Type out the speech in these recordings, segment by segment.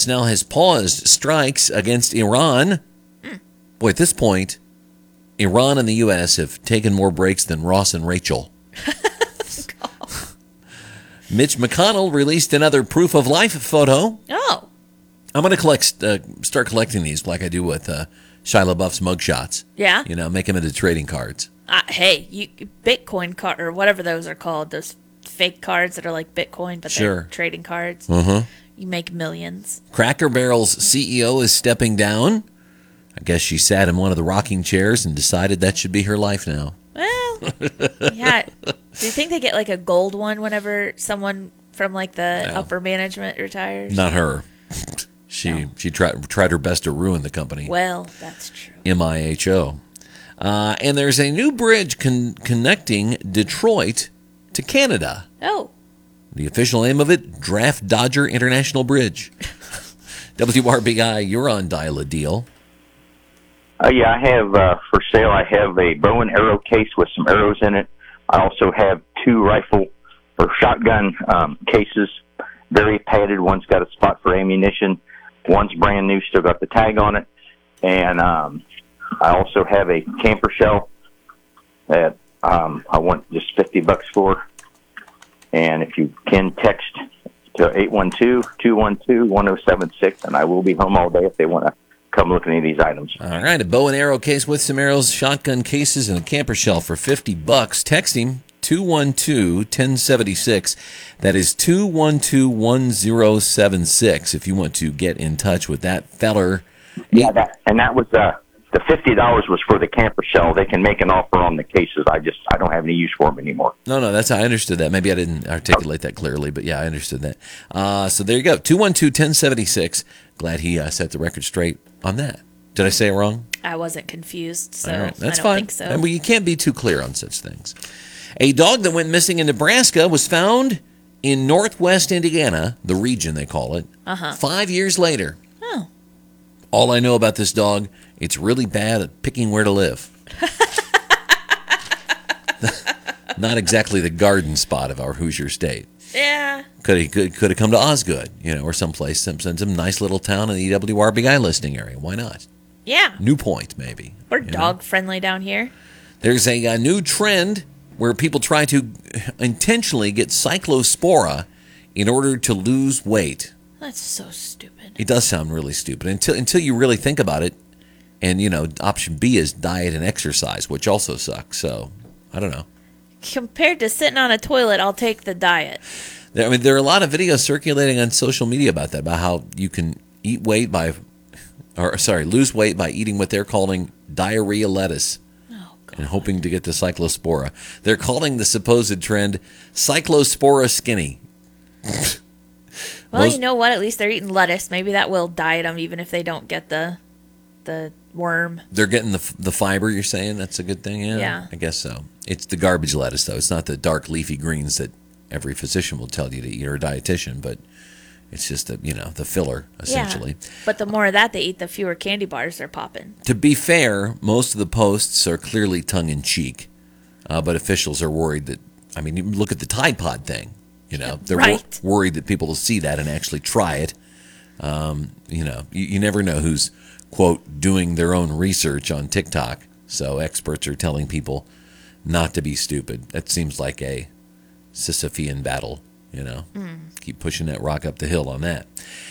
U.S. now has paused strikes against Iran. Boy, at this point, Iran and the U.S. have taken more breaks than Ross and Rachel. Mitch McConnell released another proof of life photo. Oh. I'm going to start collecting these like I do with Shia LaBeouf's mugshots. Yeah. Make them into trading cards. Bitcoin card or whatever those are called, those fake cards that are like Bitcoin, but they're trading cards. Mm-hmm. You make millions. Cracker Barrel's CEO is stepping down. I guess she sat in one of the rocking chairs and decided that should be her life now. Well, yeah. Do you think they get like a gold one whenever someone from like the upper management retires? Not her. She tried her best to ruin the company. Well, that's true. MIHO. And there's a new bridge connecting Detroit to Canada. Oh. The official name of it, Draft Dodger International Bridge. WRBI, you're on Dial a Deal. Yeah, I have for sale, I have a bow and arrow case with some arrows in it. I also have 2 rifle or shotgun cases, very padded. One's got a spot for ammunition. One's brand new, still got the tag on it. And I also have a camper shell that I want just $50 for. And if you can text to 812-212-1076, and I will be home all day if they want to come look at any of these items. All right, a bow and arrow case with some arrows, shotgun cases, and a camper shell for $50. Text him 212-1076. That is 212-1076 if you want to get in touch with that feller. Yeah, that was the $50 was for the camper shell. They can make an offer on the cases. I don't have any use for them anymore. No, that's how I understood that. Maybe I didn't articulate that clearly, but yeah, I understood that. So there you go, 212-1076. Glad he set the record straight on that. Did I say it wrong? I wasn't confused, so all right, that's I don't fine. think so. And you can't be too clear on such things. A dog that went missing in Nebraska was found in northwest Indiana, the region they call it, 5 years later. Oh. All I know about this dog, it's really bad at picking where to live. Not exactly the garden spot of our Hoosier state. Yeah. Could have come to Osgood, or someplace, some nice little town in the EWRBI listing area. Why not? Yeah. New Point, maybe. We're dog friendly down here. There's a new trend where people try to intentionally get cyclospora in order to lose weight. That's so stupid. It does sound really stupid until you really think about it. And, option B is diet and exercise, which also sucks. So, I don't know. Compared to sitting on a toilet, I'll take the diet. There are a lot of videos circulating on social media about that, about how you can lose weight by eating what they're calling diarrhea lettuce. Oh, God. And hoping to get the cyclospora. They're calling the supposed trend cyclospora skinny. Well, you know what? At least they're eating lettuce. Maybe that will diet them, even if they don't get the worm. They're getting the fiber, you're saying? That's a good thing? Yeah. I guess so. It's the garbage lettuce, though. It's not the dark leafy greens that every physician will tell you to eat, or a dietitian, but it's just the filler, essentially. Yeah. But the more of that they eat, the fewer candy bars they're popping. To be fair, most of the posts are clearly tongue-in-cheek, but officials are worried that, you look at the Tide Pod thing. They're right. worried that people will see that and actually try it. You never know who's, quote, doing their own research on TikTok. So experts are telling people not to be stupid. That seems like a Sisyphean battle, Keep pushing that rock up the hill on that.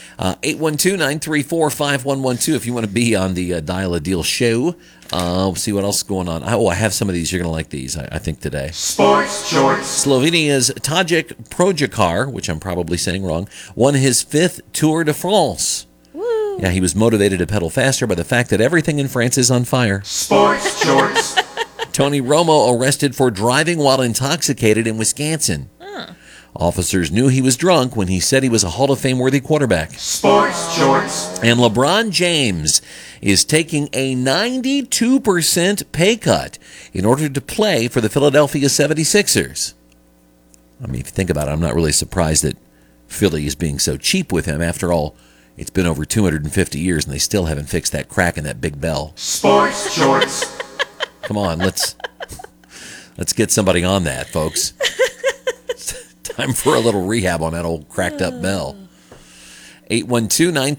812-934-5112 if you want to be on the Dial a Deal show. We'll see what else is going on. I have some of these. You're going to like these, I think, today. Sports Shorts. Slovenia's Tajik Pogačar, which I'm probably saying wrong, won his 5th Tour de France. Woo. Yeah, he was motivated to pedal faster by the fact that everything in France is on fire. Sports Shorts. Tony Romo arrested for driving while intoxicated in Wisconsin. Officers knew he was drunk when he said he was a Hall of Fame-worthy quarterback. Sports Shorts. And LeBron James is taking a 92% pay cut in order to play for the Philadelphia 76ers. If you think about it, I'm not really surprised that Philly is being so cheap with him. After all, it's been over 250 years and they still haven't fixed that crack in that big bell. Sports Shorts. Come on, let's get somebody on that, folks. Time for a little rehab on that old cracked up bell. 812-9